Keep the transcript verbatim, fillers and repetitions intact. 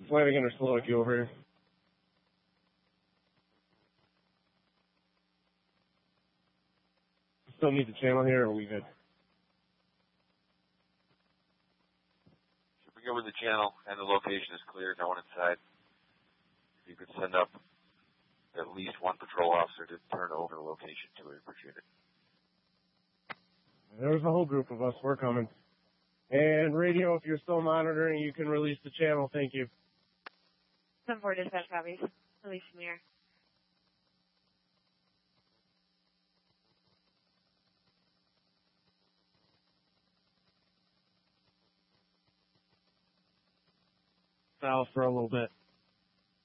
Flanagan or Slowik, you over here? Still need the channel here, or are we good? Should we go with the channel and the location is clear, no one inside? If you could send up at least one patrol officer to turn over the location to, we appreciate it. There's a whole group of us. We're coming. And radio, if you're still monitoring, you can release the channel. Thank you. ten four dispatch copies. Release from here. South for a little bit.